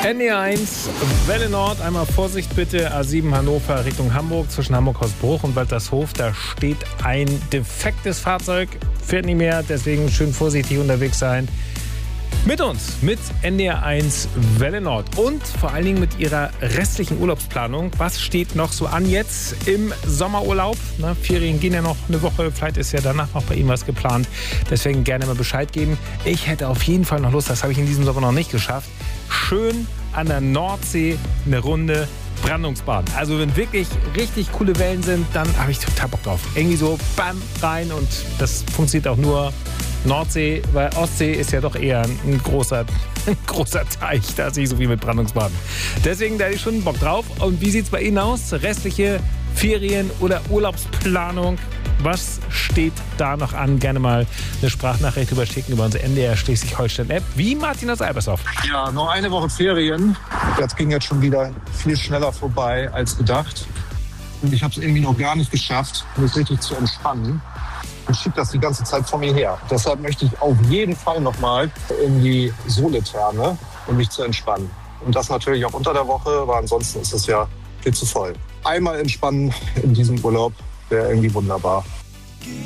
NE1, Welle Nord, einmal Vorsicht bitte, A7 Hannover Richtung Hamburg, zwischen Hamburg-Hausbruch und Waltershof, da steht ein defektes Fahrzeug, fährt nicht mehr, deswegen schön vorsichtig unterwegs sein. Mit uns, mit NDR1 Welle Nord und vor allen Dingen mit Ihrer restlichen Urlaubsplanung. Was steht noch so an jetzt im Sommerurlaub? Na, Ferien gehen ja noch eine Woche, vielleicht ist ja danach noch bei Ihnen was geplant. Deswegen gerne mal Bescheid geben. Ich hätte auf jeden Fall noch Lust, das habe ich in diesem Sommer noch nicht geschafft, schön an der Nordsee eine Runde Brandungsbaden. Also wenn wirklich richtig coole Wellen sind, dann habe ich total Bock drauf. Irgendwie so bam, rein und das funktioniert auch nur Nordsee, weil Ostsee ist ja doch eher ein großer Teich, da sehe ich so viel mit Brandungsbaden. Deswegen da hätte ich schon Bock drauf. Und wie sieht es bei Ihnen aus? Restliche Ferien- oder Urlaubsplanung? Was steht da noch an? Gerne mal eine Sprachnachricht überschicken über unsere NDR Schleswig-Holstein-App. Wie Martin aus Albershof. Ja, noch eine Woche Ferien. Das ging jetzt schon wieder viel schneller vorbei als gedacht. Und ich habe es irgendwie noch gar nicht geschafft, mich richtig zu entspannen. Ich schiebe das die ganze Zeit vor mir her. Deshalb möchte ich auf jeden Fall nochmal in die Soletherme, um mich zu entspannen. Und das natürlich auch unter der Woche, weil ansonsten ist es ja viel zu voll. Einmal entspannen in diesem Urlaub wäre irgendwie wunderbar.